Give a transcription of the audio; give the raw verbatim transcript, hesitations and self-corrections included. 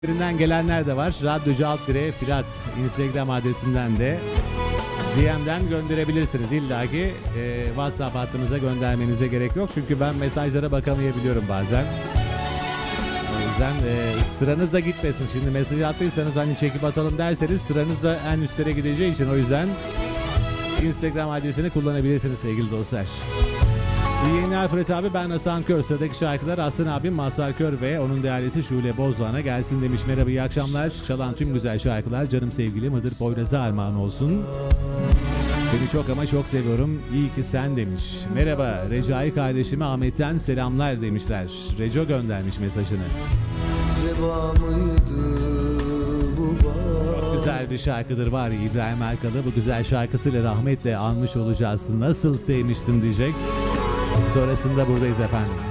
Üzerinden gelenler de var. Radyocu alt direğe Firat Instagram adresinden de D M'den gönderebilirsiniz. İlla ki e, WhatsApp hattınıza göndermenize gerek yok. Çünkü ben mesajlara bakamayabiliyorum bazen. O yüzden e, sıranız da gitmesin. Şimdi mesaj attıysanız hani çekip atalım derseniz sıranız da en üstlere gideceği için o yüzden Instagram adresini kullanabilirsiniz sevgili dostlar. İyi yayınlar Fırat abi, ben Hasan Kör. Sıradaki şarkılar Aslan abim Mazhar Kör ve onun değerlisi Şule Bozdoğan'a gelsin demiş. Merhaba, iyi akşamlar. Çalan tüm güzel şarkılar canım sevgilim Hıdır Poyraz'a armağan olsun. Seni çok ama çok seviyorum. İyi ki sen demiş. Merhaba, Recai kardeşime Ahmet'ten selamlar demişler. Reco göndermiş mesajını. Çok güzel bir şarkıdır var ya, İbrahim Erkal'ı bu güzel şarkısıyla rahmetle anmış olacağız. Nasıl sevmiştim diyecek. Sonrasında buradayız efendim.